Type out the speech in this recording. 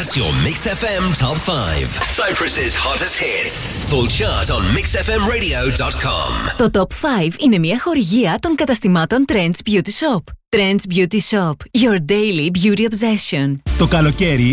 That's your Mix FM Top 5. Cyprus's hottest hits. Full chart on mixfmradio.com. Το Top 5 είναι μια χορηγία των καταστημάτων Trends Beauty Shop. Trends Beauty Shop. Your daily beauty obsession. Το καλοκαίρι